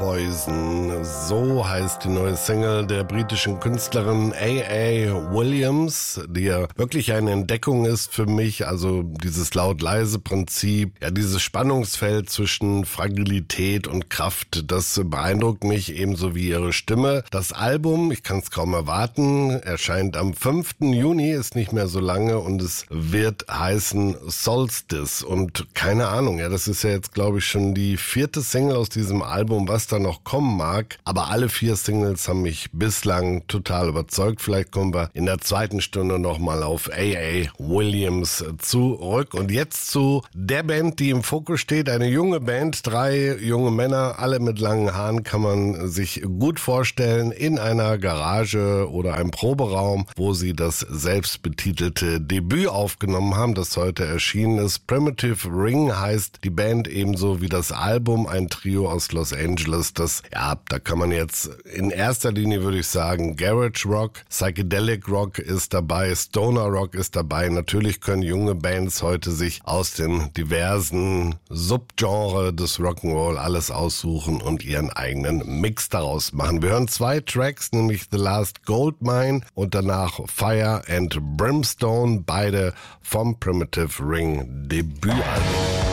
Poison, so heißt die neue Single der britischen Künstlerin A.A. Williams, die ja wirklich eine Entdeckung ist für mich, also dieses Laut-Leise-Prinzip, ja dieses Spannungsfeld zwischen Fragilität und Kraft, das beeindruckt mich ebenso wie ihre Stimme. Das Album, ich kann es kaum erwarten, erscheint am 5. Juni, ist nicht mehr so lange und es wird heißen Solstice und keine Ahnung, ja das ist ja jetzt glaube ich schon die 4. Single aus diesem Album, was da noch kommen mag, aber alle 4 Singles haben mich bislang total überzeugt. Vielleicht kommen wir in der 2. Stunde nochmal auf A.A. Williams zurück und jetzt zu der Band, die im Fokus steht, eine junge Band, 3 junge Männer, alle mit langen Haaren, kann man sich gut vorstellen, in einer Garage oder einem Proberaum, wo sie das selbstbetitelte Debüt aufgenommen haben, das heute erschienen ist. Primitive Ring heißt die Band ebenso wie das Album, ein Trio aus Los Angeles. Da kann man jetzt in erster Linie, würde ich sagen, Garage Rock, Psychedelic Rock ist dabei, Stoner Rock ist dabei. Natürlich können junge Bands heute sich aus den diversen Subgenre des Rock'n'Roll alles aussuchen und ihren eigenen Mix daraus machen. Wir hören 2 Tracks, nämlich The Last Gold Mine und danach Fire and Brimstone, beide vom Primitive Ring Debütalbum.